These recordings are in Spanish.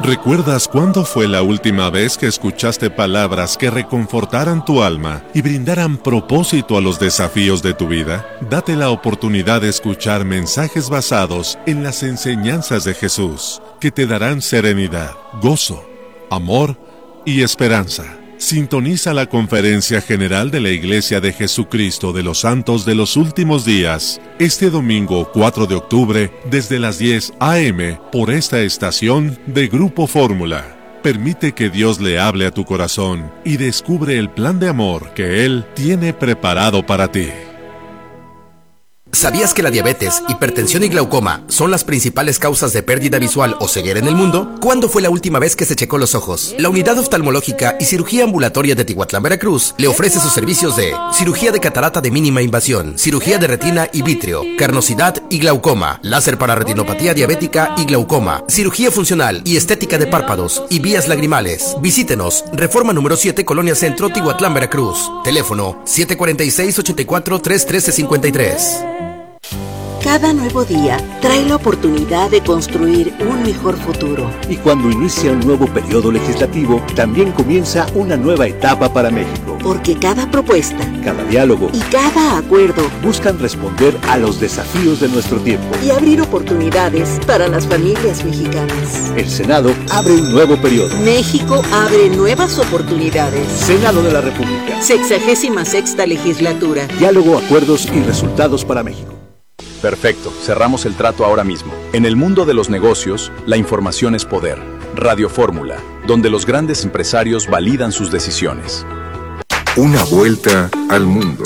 ¿Recuerdas cuándo fue la última vez que escuchaste palabras que reconfortaran tu alma y brindaran propósito a los desafíos de tu vida? Date la oportunidad de escuchar mensajes basados en las enseñanzas de Jesús, que te darán serenidad, gozo, amor y esperanza. Sintoniza la Conferencia General de la Iglesia de Jesucristo de los Santos de los Últimos Días, este domingo 4 de octubre, desde las 10 a.m. por esta estación de Grupo Fórmula. Permite que Dios le hable a tu corazón y descubre el plan de amor que Él tiene preparado para ti. ¿Sabías que la diabetes, hipertensión y glaucoma son las principales causas de pérdida visual o ceguera en el mundo? ¿Cuándo fue la última vez que se checó los ojos? La Unidad Oftalmológica y Cirugía Ambulatoria de Tihuatlán, Veracruz, le ofrece sus servicios de cirugía de catarata de mínima invasión, cirugía de retina y vítreo, carnosidad y glaucoma, láser para retinopatía diabética y glaucoma, cirugía funcional y estética de párpados y vías lagrimales. Visítenos, Reforma número 7, Colonia Centro, Tihuatlán, Veracruz. Teléfono 746-84-313-53. Cada nuevo día trae la oportunidad de construir un mejor futuro. Y cuando inicia un nuevo periodo legislativo, también comienza una nueva etapa para México. Porque cada propuesta, cada diálogo y cada acuerdo buscan responder a los desafíos de nuestro tiempo y abrir oportunidades para las familias mexicanas. El Senado abre un nuevo periodo. México abre nuevas oportunidades. Senado de la República. 66ª legislatura. Diálogo, acuerdos y resultados para México. Perfecto, cerramos el trato ahora mismo. En el mundo de los negocios, la información es poder. Radio Fórmula, donde los grandes empresarios validan sus decisiones. Una vuelta al mundo.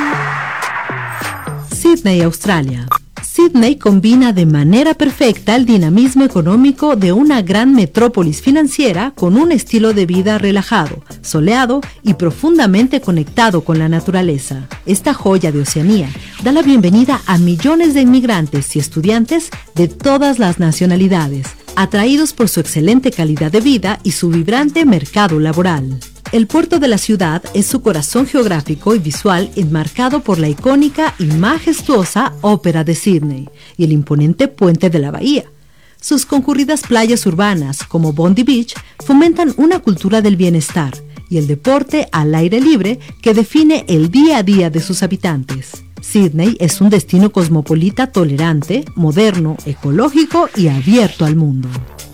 Sídney, Australia. Sídney combina de manera perfecta el dinamismo económico de una gran metrópolis financiera con un estilo de vida relajado, soleado y profundamente conectado con la naturaleza. Esta joya de Oceanía da la bienvenida a millones de inmigrantes y estudiantes de todas las nacionalidades, atraídos por su excelente calidad de vida y su vibrante mercado laboral. El puerto de la ciudad es su corazón geográfico y visual, enmarcado por la icónica y majestuosa Ópera de Sídney y el imponente puente de la bahía. Sus concurridas playas urbanas, como Bondi Beach, fomentan una cultura del bienestar y el deporte al aire libre que define el día a día de sus habitantes. Sídney es un destino cosmopolita tolerante, moderno, ecológico y abierto al mundo.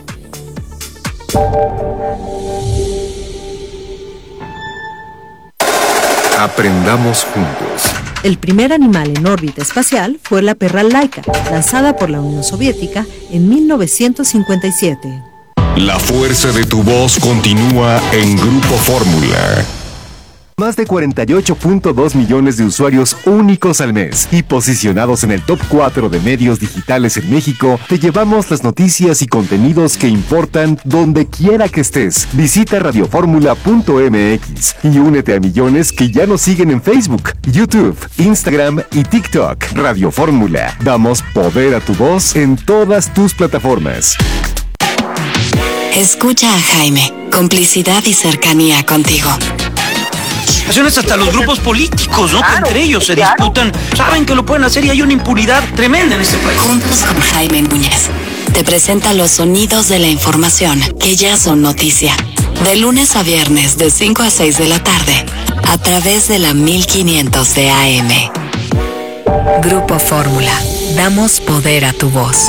Aprendamos juntos. El primer animal en órbita espacial fue la perra Laika, lanzada por la Unión Soviética en 1957. La fuerza de tu voz continúa en Grupo Fórmula. Más de 48.2 millones de usuarios únicos al mes y posicionados en el top 4 de medios digitales en México, te llevamos las noticias y contenidos que importan donde quiera que estés. Visita radioformula.mx y únete a millones que ya nos siguen en Facebook, YouTube, Instagram y TikTok. Radio Fórmula, damos poder a tu voz en todas tus plataformas. Escucha a Jaime, complicidad y cercanía contigo. Hasta los grupos políticos, ¿no? Claro, que entre ellos se disputan, saben que lo pueden hacer y hay una impunidad tremenda en este país. Juntos con Jaime Núñez, te presenta los sonidos de la información que ya son noticia. De lunes a viernes, de 5 a 6 de la tarde, a través de la 1500 de AM. Grupo Fórmula, damos poder a tu voz.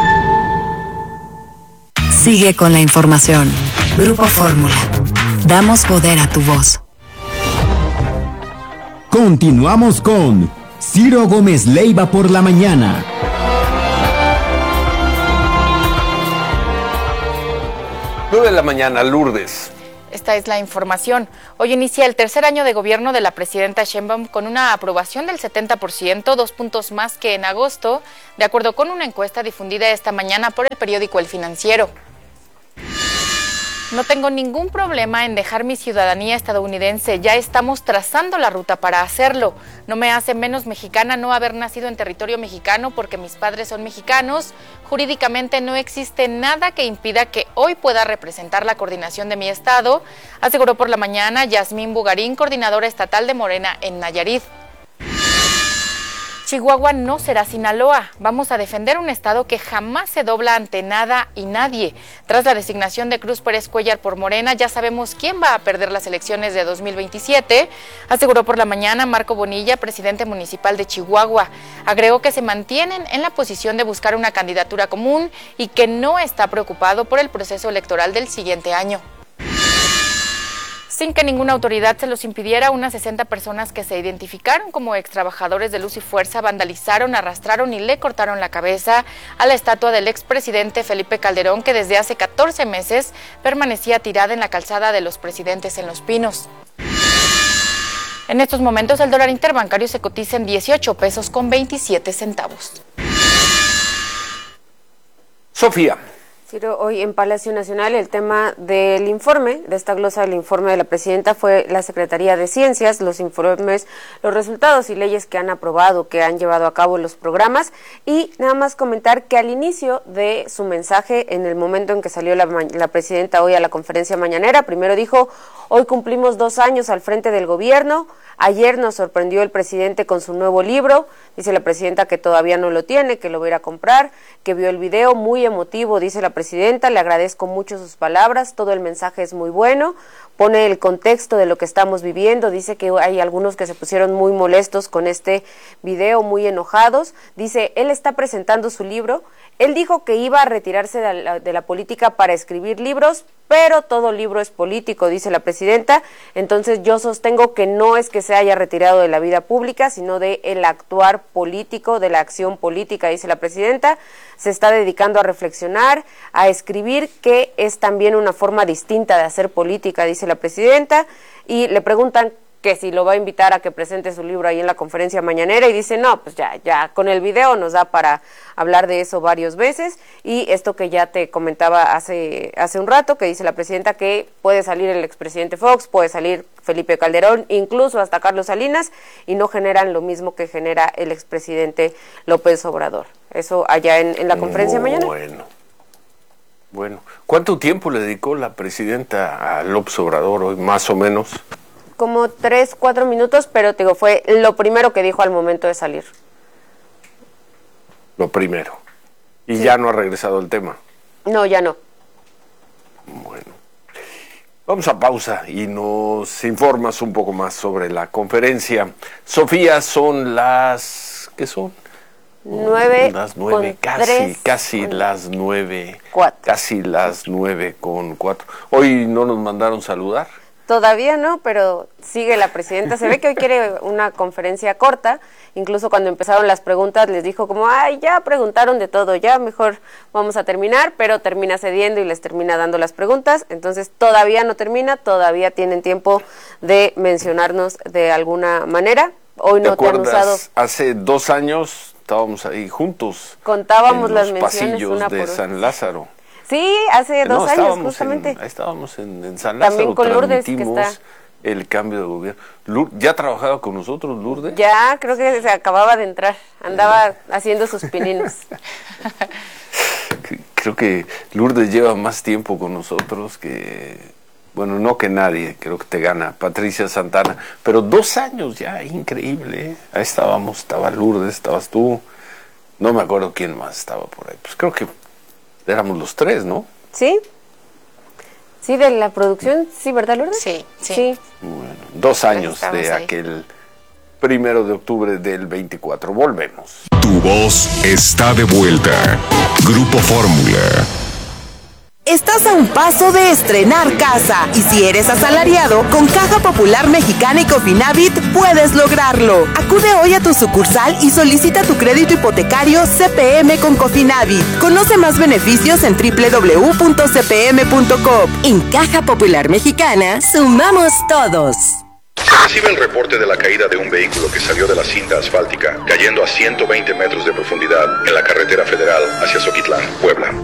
Sigue con la información. Grupo Fórmula, damos poder a tu voz. Continuamos con Ciro Gómez Leiva por la mañana. Nueve de la mañana, Lourdes. Esta es la información. Hoy inicia el tercer año de gobierno de la presidenta Sheinbaum con una aprobación del 70%, 2 puntos más que en agosto, de acuerdo con una encuesta difundida esta mañana por el periódico El Financiero. No tengo ningún problema en dejar mi ciudadanía estadounidense, ya estamos trazando la ruta para hacerlo. No me hace menos mexicana no haber nacido en territorio mexicano porque mis padres son mexicanos. Jurídicamente no existe nada que impida que hoy pueda representar la coordinación de mi estado, aseguró por la mañana Yasmín Bugarín, coordinadora estatal de Morena en Nayarit. Chihuahua no será Sinaloa. Vamos a defender un estado que jamás se dobla ante nada y nadie. Tras la designación de Cruz Pérez Cuéllar por Morena, ya sabemos quién va a perder las elecciones de 2027, aseguró por la mañana Marco Bonilla, presidente municipal de Chihuahua. Agregó que se mantienen en la posición de buscar una candidatura común y que no está preocupado por el proceso electoral del siguiente año. Sin que ninguna autoridad se los impidiera, unas 60 personas que se identificaron como extrabajadores de Luz y Fuerza vandalizaron, arrastraron y le cortaron la cabeza a la estatua del expresidente Felipe Calderón, que desde hace 14 meses permanecía tirada en la calzada de los Presidentes en Los Pinos. En estos momentos el dólar interbancario se cotiza en 18 pesos con 27 centavos. Sofía. Ciro, hoy en Palacio Nacional el tema del informe, de esta glosa del informe de la presidenta, fue la Secretaría de Ciencias, los informes, los resultados y leyes que han aprobado, que han llevado a cabo los programas, y nada más comentar que al inicio de su mensaje, en el momento en que salió la presidenta hoy a la conferencia mañanera, primero dijo: hoy cumplimos 2 años al frente del gobierno. Ayer nos sorprendió el presidente con su nuevo libro, dice la presidenta que todavía no lo tiene, que lo va a ir a comprar, que vio el video, muy emotivo, dice la presidenta, le agradezco mucho sus palabras, todo el mensaje es muy bueno, pone el contexto de lo que estamos viviendo, dice que hay algunos que se pusieron muy molestos con este video, muy enojados, dice, él está presentando su libro, él dijo que iba a retirarse de la política para escribir libros, pero todo libro es político, dice la presidenta, entonces yo sostengo que no es que se haya retirado de la vida pública, sino de el actuar político, de la acción política, dice la presidenta, se está dedicando a reflexionar, a escribir, que es también una forma distinta de hacer política, dice la presidenta, y le preguntan que si lo va a invitar a que presente su libro ahí en la conferencia mañanera, y dice, no, pues ya con el video nos da para hablar de eso varias veces, y esto que ya te comentaba hace un rato, que dice la presidenta que puede salir el expresidente Fox, puede salir Felipe Calderón, incluso hasta Carlos Salinas, y no generan lo mismo que genera el expresidente López Obrador. Eso allá en la conferencia mañana. Bueno, ¿cuánto tiempo le dedicó la presidenta a López Obrador hoy, más o menos? Como 3-4 minutos, pero te digo, fue lo primero que dijo al momento de salir. Lo primero. Y sí. Ya no ha regresado el tema. No, ya no. Bueno. Vamos a pausa y nos informas un poco más sobre la conferencia. Sofía, son las... ¿qué son? 9. Las 9, casi las 9. 4. Casi las 9:04. Hoy no nos mandaron saludar. Todavía no, pero sigue la presidenta. Se ve que hoy quiere una conferencia corta. Incluso cuando empezaron las preguntas les dijo como, ay, ya preguntaron de todo, ya mejor vamos a terminar, pero termina cediendo y les termina dando las preguntas. Entonces todavía no termina, todavía tienen tiempo de mencionarnos de alguna manera. Hoy no te han usado. Hace 2 años estábamos ahí juntos. Contábamos en las los menciones pasillos una de por una. San Lázaro. Sí, hace 2 años justamente. Estábamos en San Lázaro. También con Lourdes, que está. El cambio de gobierno. ¿Ya ha trabajado con nosotros, Lourdes? Ya, creo que se acababa de entrar. Andaba haciendo sus pininos. Creo que Lourdes lleva más tiempo con nosotros que... Bueno, no que nadie, creo que te gana Patricia Santana. Pero 2 años ya, increíble, ¿eh? Ahí estábamos, estaba Lourdes, estabas tú. No me acuerdo quién más estaba por ahí. Pues creo que éramos los 3, ¿no? Sí. Sí, de la producción, sí, ¿verdad, Lourdes? Sí. Bueno, 2 años de aquel 1 de octubre del 24. Volvemos. Tu voz está de vuelta. Grupo Fórmula. Estás a un paso de estrenar casa y si eres asalariado, con Caja Popular Mexicana y Cofinavit puedes lograrlo. Acude hoy a tu sucursal y solicita tu crédito hipotecario CPM con Cofinavit. Conoce más beneficios en www.cpm.com. En Caja Popular Mexicana, sumamos todos. Se recibe el reporte de la caída de un vehículo que salió de la cinta asfáltica, cayendo a 120 metros de profundidad en la carretera federal hacia Zoquitlán, Puebla.